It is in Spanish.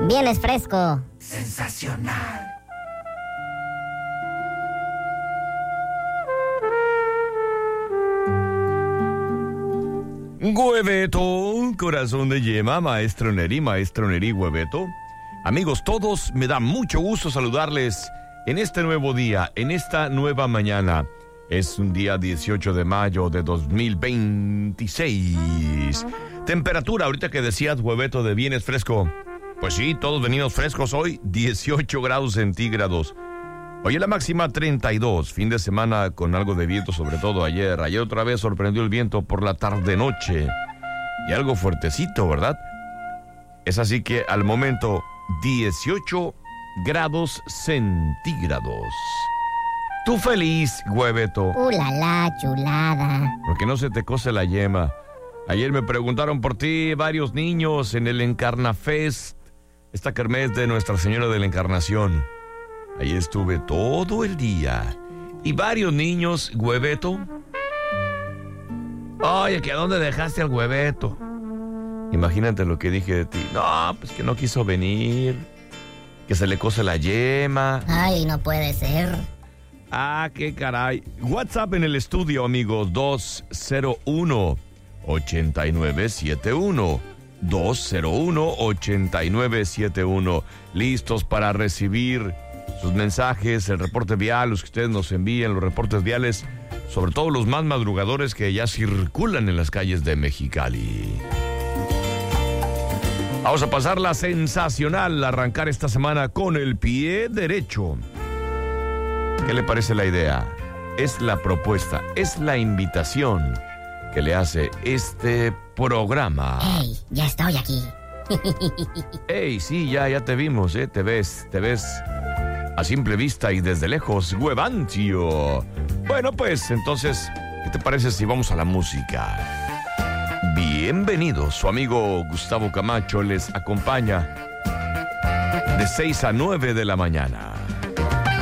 Vienes fresco. Sensacional. Hueveto, corazón de yema, maestro Neri, Hueveto. Amigos todos, me da mucho gusto saludarles en este nuevo día, en esta nueva mañana. Es un día 18 de mayo de 2026. Temperatura, ahorita que decías, Hueveto, de vienes fresco. Pues sí, todos venimos frescos hoy, 18 grados centígrados. Hoy la máxima 32, fin de semana con algo de viento, sobre todo ayer. Ayer otra vez sorprendió el viento por la tarde-noche. Y algo fuertecito, ¿verdad? Es así que al momento 18 grados centígrados. Tú feliz, Hueveto. La chulada. Porque no se te cose la yema. Ayer me preguntaron por ti varios niños en el Encarnafest, esta kermés de Nuestra Señora de la Encarnación. Ahí estuve todo el día. Y varios niños, Hueveto. Oye, ¿que a dónde dejaste al Hueveto? Imagínate lo que dije de ti. No, pues que no quiso venir. Que se le cose la yema. Ay, no puede ser. Ah, qué caray. WhatsApp en el estudio, amigos. 201-8971. 201-8971. Listos para recibir sus mensajes, el reporte vial, los que ustedes nos envíen, los reportes viales, sobre todo los más madrugadores que ya circulan en las calles de Mexicali. Vamos a pasarla sensacional, arrancar esta semana con el pie derecho. ¿Qué le parece la idea? Es la propuesta, es la invitación que le hace este programa. ¡Ey, ya estoy aquí! ¡Ey, sí, ya te vimos, te ves a simple vista y desde lejos, Huevantio! Bueno, pues, entonces, ¿qué te parece si vamos a la música? Bienvenidos, su amigo Gustavo Camacho les acompaña de 6 a 9 de la mañana.